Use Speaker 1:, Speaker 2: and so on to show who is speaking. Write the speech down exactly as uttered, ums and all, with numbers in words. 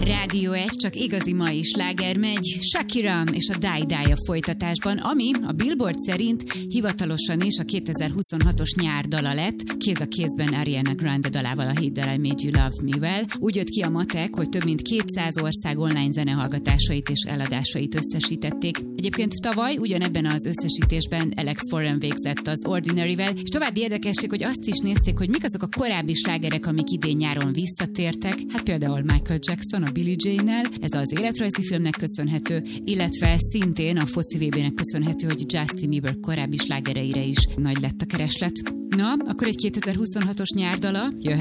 Speaker 1: Rádió egy, csak igazi mai sláger megy, Shakira és a Die Die a folytatásban, ami a Billboard szerint hivatalosan is a kétezer-huszonhatos nyárdala lett, kéz a kézben Ariana Grande dalával, a Hit That I Made You Love Me-vel. Úgy jött ki a matek, hogy több mint kétszáz ország online zenehallgatásait és eladásait összesítették. Egyébként tavaly ugyanebben az összesítésben Alex Warren végzett az Ordinary-vel, és további érdekesség, hogy azt is nézték, hogy mik azok a korábbi slágerek, amik idén nyáron visszatértek. Hát például Michael Jackson a Billie Jean-nel, ez az életrajzi filmnek köszönhető, illetve szintén a foci vé bének köszönhető, hogy Justin Bieber korábbi slágereire is nagy lett a kereslet. Na, akkor egy kétezer-huszonhatos nyárdala jöhet.